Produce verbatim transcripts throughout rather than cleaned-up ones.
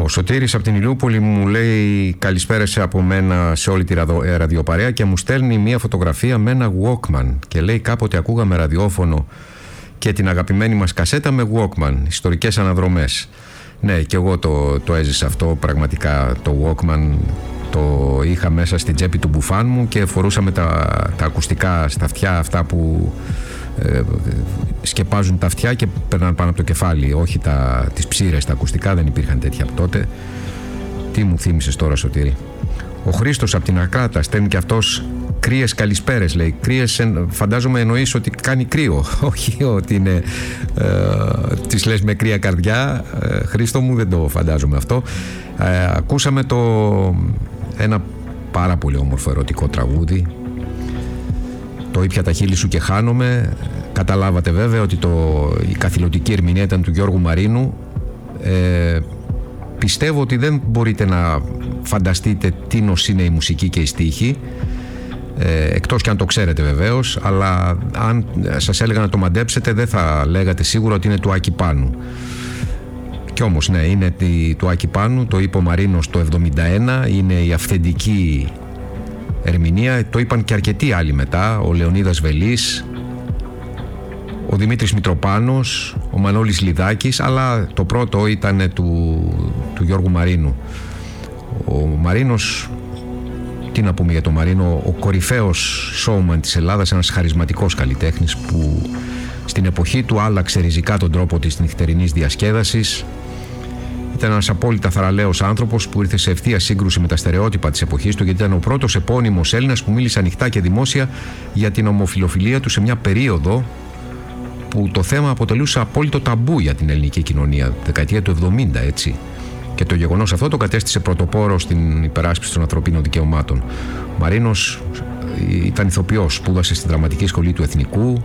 Σωτήρης από την Ηλιούπολη μου λέει καλησπέρα σε από μένα σε όλη τη ραδιοπαρέα και μου στέλνει μια φωτογραφία με ένα Walkman και λέει κάποτε ακούγαμε ραδιόφωνο και την αγαπημένη μας κασέτα με Walkman, ιστορικές αναδρομές. Ναι, και εγώ το, το έζησα αυτό πραγματικά, το Walkman το είχα μέσα στην τσέπη του μπουφάν μου και φορούσαμε τα, τα ακουστικά στα αυτιά αυτά που ε, σκεπάζουν τα αυτιά και περνάνε πάνω από το κεφάλι, όχι τα, τις ψήρες, τα ακουστικά δεν υπήρχαν τέτοια από τότε. Τι μου θύμισες τώρα, Σωτήρη? Ο Χρήστος από την Ακράτα στέλνει και αυτός κρύες καλησπέρες, λέει. Κρύες φαντάζομαι εννοείς ότι κάνει κρύο, όχι ότι είναι ε, τις λες με κρύα καρδιά. ε, Χρήστο μου, δεν το φαντάζομαι αυτό. ε, Ακούσαμε το ένα πάρα πολύ όμορφο ερωτικό τραγούδι, το «Ήπια τα χείλη σου και χάνομαι». Καταλάβατε βέβαια ότι το, η καθηλωτική ερμηνεία ήταν του Γιώργου Μαρίνου. ε, Πιστεύω ότι δεν μπορείτε να φανταστείτε τι νος είναι η μουσική και η στίχη, ε, εκτός και αν το ξέρετε βεβαίως, αλλά αν σας έλεγα να το μαντέψετε δεν θα λέγατε σίγουρα ότι είναι του Άκη Πάνου. Κι όμως ναι, είναι του Άκη Πάνου, το είπε ο Μαρίνος το εβδομήντα ένα, είναι η αυθεντική ερμηνεία, το είπαν και αρκετοί άλλοι μετά, ο Λεωνίδας Βελής, ο Δημήτρης Μητροπάνος, ο Μανώλης Λιδάκης, αλλά το πρώτο ήταν του, του Γιώργου Μαρίνου. Ο Μαρίνος, τι να πούμε για τον Μαρίνο, ο κορυφαίος showman της Ελλάδας, ένας χαρισματικός καλλιτέχνης που στην εποχή του άλλαξε ριζικά τον τρόπο της νυχτερινής διασκέδασης. Ήταν ένας απόλυτα θαραλέος άνθρωπος που ήρθε σε ευθεία σύγκρουση με τα στερεότυπα της εποχής του, γιατί ήταν ο πρώτος επώνυμος Έλληνας που μίλησε ανοιχτά και δημόσια για την ομοφιλοφιλία του σε μια περίοδο που το θέμα αποτελούσε απόλυτο ταμπού για την ελληνική κοινωνία, δεκαετία του εβδομήντα, έτσι. Και το γεγονός αυτό το κατέστησε πρωτοπόρο στην υπεράσπιση των ανθρωπίνων δικαιωμάτων. Ο Μαρίνος ήταν ηθοποιός, σπούδασε στη Δραματική Σχολή του Εθνικού,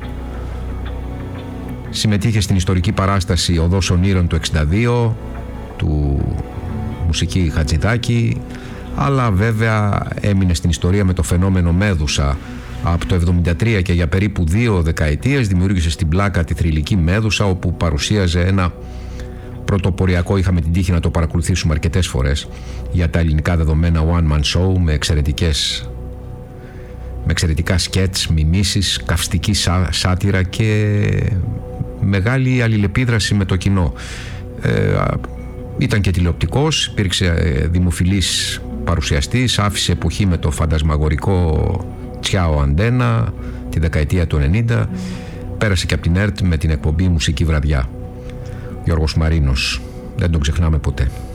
συμμετείχε στην ιστορική παράσταση «Οδός Ονείρων» του εξήντα δύο, του Μουσική Χατζηδάκη, αλλά βέβαια έμεινε στην ιστορία με το φαινόμενο Μέδουσα. Από το εβδομήντα τρία και για περίπου δύο δεκαετίες δημιούργησε στην Πλάκα τη θρυλική Μέδουσα, όπου παρουσίαζε ένα πρωτοποριακό, είχαμε την τύχη να το παρακολουθήσουμε αρκετές φορές, για τα ελληνικά δεδομένα one man show με εξαιρετικές με εξαιρετικά σκέτς, μιμήσεις, καυστική σά, σάτυρα και μεγάλη αλληλεπίδραση με το κοινό. Ε, ήταν και τηλεοπτικός, υπήρξε δημοφιλής παρουσιαστής, άφησε εποχή με το φαντασμαγορικό Τσιάο Αντένα τη δεκαετία του ενενήντα, πέρασε και από την ΕΡΤ με την εκπομπή Μουσική Βραδιά. Γιώργος Μαρίνος, δεν τον ξεχνάμε ποτέ.